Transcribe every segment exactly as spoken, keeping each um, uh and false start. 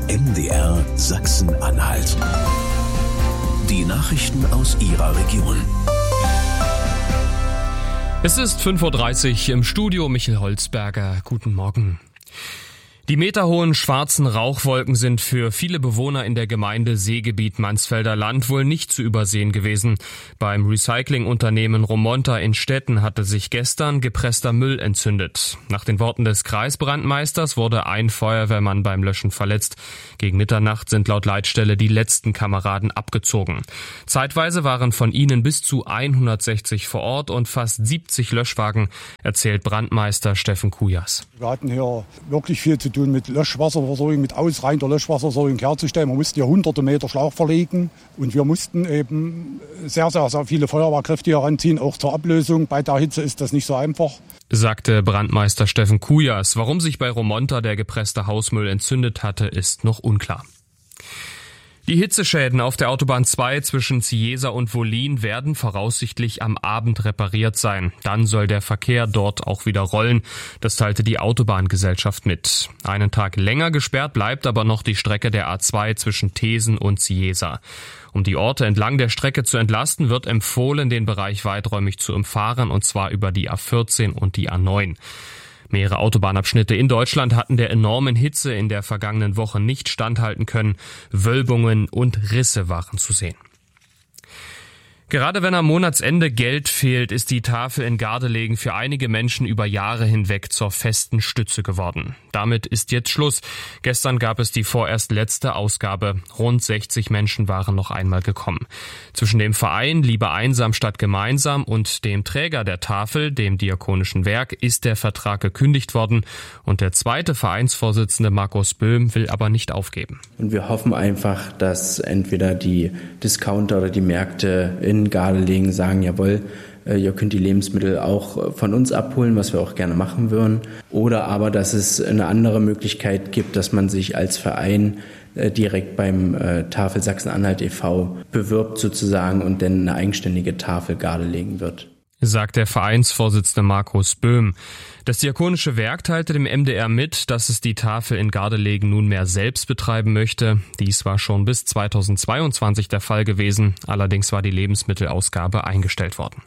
M D R Sachsen-Anhalt. Die Nachrichten aus Ihrer Region. Es ist fünf Uhr dreißig im Studio, Michael Holzberger. Guten Morgen. Die meterhohen schwarzen Rauchwolken sind für viele Bewohner in der Gemeinde Seegebiet Mansfelder Land wohl nicht zu übersehen gewesen. Beim Recyclingunternehmen Romonta in Stetten hatte sich gestern gepresster Müll entzündet. Nach den Worten des Kreisbrandmeisters wurde ein Feuerwehrmann beim Löschen verletzt. Gegen Mitternacht sind laut Leitstelle die letzten Kameraden abgezogen. Zeitweise waren von ihnen bis zu hundertsechzig vor Ort und fast siebzig Löschwagen, erzählt Brandmeister Steffen Kujas. Wir hatten hier wirklich viel zu tun mit Löschwasserversorgung, mit ausreichender Löschwasserversorgung herzustellen. Wir mussten hier hunderte Meter Schlauch verlegen und wir mussten eben sehr, sehr, sehr viele Feuerwehrkräfte heranziehen, auch zur Ablösung. Bei der Hitze ist das nicht so einfach, sagte Brandmeister Steffen Kujas. Warum sich bei Romonta der gepresste Hausmüll entzündet hatte, ist noch unklar. Die Hitzeschäden auf der Autobahn zwei zwischen Cieza und Wollin werden voraussichtlich am Abend repariert sein. Dann soll der Verkehr dort auch wieder rollen. Das teilte die Autobahngesellschaft mit. Einen Tag länger gesperrt bleibt aber noch die Strecke der A zwei zwischen Thesen und Cieza. Um die Orte entlang der Strecke zu entlasten, wird empfohlen, den Bereich weiträumig zu umfahren, und zwar über die A vierzehn und die A neun. Mehrere Autobahnabschnitte in Deutschland hatten der enormen Hitze in der vergangenen Woche nicht standhalten können. Wölbungen und Risse waren zu sehen. Gerade wenn am Monatsende Geld fehlt, ist die Tafel in Gardelegen für einige Menschen über Jahre hinweg zur festen Stütze geworden. Damit ist jetzt Schluss. Gestern gab es die vorerst letzte Ausgabe. Rund sechzig Menschen waren noch einmal gekommen. Zwischen dem Verein Lieber einsam statt gemeinsam und dem Träger der Tafel, dem Diakonischen Werk, ist der Vertrag gekündigt worden. Und der zweite Vereinsvorsitzende Markus Böhm will aber nicht aufgeben. Und wir hoffen einfach, dass entweder die Discounter oder die Märkte in in Gardelegen sagen, jawohl, ihr könnt die Lebensmittel auch von uns abholen, was wir auch gerne machen würden. Oder aber, dass es eine andere Möglichkeit gibt, dass man sich als Verein direkt beim Tafel Sachsen-Anhalt e V bewirbt sozusagen und dann eine eigenständige Tafel Gardelegen wird, sagt der Vereinsvorsitzende Markus Böhm. Das Diakonische Werk teilte dem M D R mit, dass es die Tafel in Gardelegen nunmehr selbst betreiben möchte. Dies war schon bis zweitausendzweiundzwanzig der Fall gewesen. Allerdings war die Lebensmittelausgabe eingestellt worden.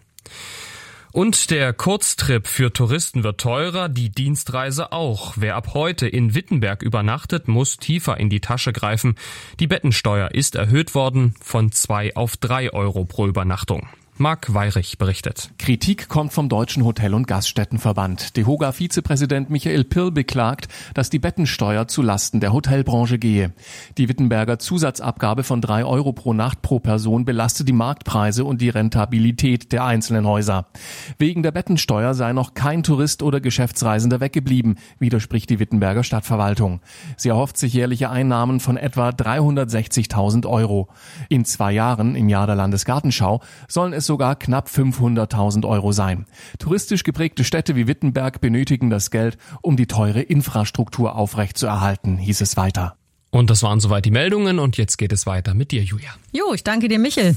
Und der Kurztrip für Touristen wird teurer, die Dienstreise auch. Wer ab heute in Wittenberg übernachtet, muss tiefer in die Tasche greifen. Die Bettensteuer ist erhöht worden von zwei auf drei Euro pro Übernachtung. Marc Weirich berichtet. Kritik kommt vom Deutschen Hotel- und Gaststättenverband. DEHOGA-Vizepräsident Michael Pirl beklagt, dass die Bettensteuer zu Lasten der Hotelbranche gehe. Die Wittenberger Zusatzabgabe von drei Euro pro Nacht pro Person belastet die Marktpreise und die Rentabilität der einzelnen Häuser. Wegen der Bettensteuer sei noch kein Tourist oder Geschäftsreisender weggeblieben, widerspricht die Wittenberger Stadtverwaltung. Sie erhofft sich jährliche Einnahmen von etwa dreihundertsechzigtausend Euro. In zwei Jahren, im Jahr der Landesgartenschau, sollen es sogar knapp fünfhunderttausend Euro sein. Touristisch geprägte Städte wie Wittenberg benötigen das Geld, um die teure Infrastruktur aufrechtzuerhalten, hieß es weiter. Und das waren soweit die Meldungen und jetzt geht es weiter mit dir, Julia. Jo, ich danke dir, Michel.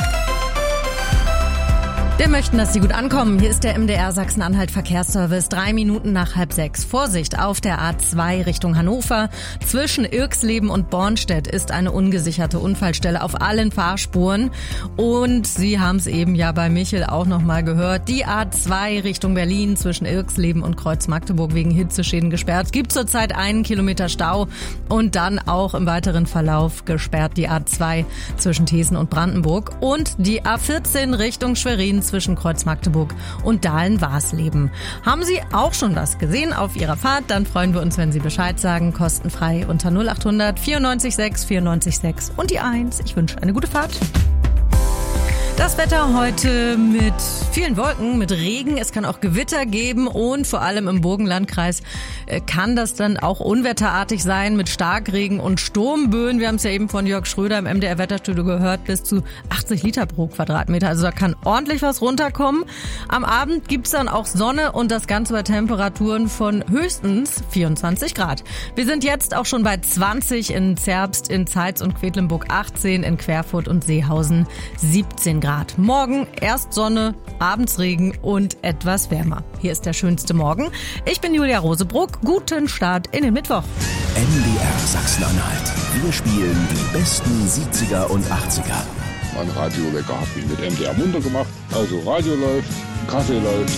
Wir möchten, dass Sie gut ankommen. Hier ist der M D R Sachsen-Anhalt Verkehrsservice. Drei Minuten nach halb sechs. Vorsicht, auf der A zwei Richtung Hannover. Zwischen Irxleben und Bornstedt ist eine ungesicherte Unfallstelle auf allen Fahrspuren. Und Sie haben es eben ja bei Michel auch nochmal gehört. Die A zwei Richtung Berlin zwischen Irxleben und Kreuz Magdeburg wegen Hitzeschäden gesperrt. Gibt zurzeit einen Kilometer Stau und dann auch im weiteren Verlauf gesperrt die A zwei zwischen Thesen und Brandenburg. Und die A vierzehn Richtung Schwerin zwischen Kreuz Magdeburg und Dahlen-Warsleben. Haben Sie auch schon was gesehen auf Ihrer Fahrt? Dann freuen wir uns, wenn Sie Bescheid sagen. Kostenfrei unter null acht hundert vierundneunzig sechs vierundneunzig sechs und die eins. Ich wünsche eine gute Fahrt. Das Wetter heute mit vielen Wolken, mit Regen. Es kann auch Gewitter geben und vor allem im Burgenlandkreis kann das dann auch unwetterartig sein mit Starkregen und Sturmböen. Wir haben es ja eben von Jörg Schröder im M D R Wetterstudio gehört, bis zu achtzig Liter pro Quadratmeter. Also da kann ordentlich was runterkommen. Am Abend gibt's dann auch Sonne und das Ganze bei Temperaturen von höchstens vierundzwanzig Grad. Wir sind jetzt auch schon bei zwanzig in Zerbst, in Zeitz und Quedlinburg achtzehn, in Querfurt und Seehausen siebzehn Grad. Morgen erst Sonne, abends Regen und etwas wärmer. Hier ist der schönste Morgen. Ich bin Julia Rosebruck. Guten Start in den Mittwoch. M D R Sachsen-Anhalt. Wir spielen die besten siebziger und achtziger. Mein Radiowecker hat mich mit M D R munter gemacht. Also Radio läuft, Kaffee läuft.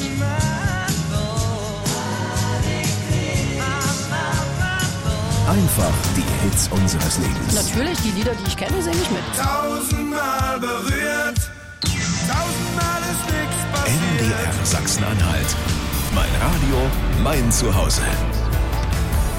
Einfach die Hits unseres Lebens. Natürlich, die Lieder, die ich kenne, singe ich mit. Tausendmal berührt, tausendmal ist nichts passiert. M D R Sachsen-Anhalt. Mein Radio, mein Zuhause.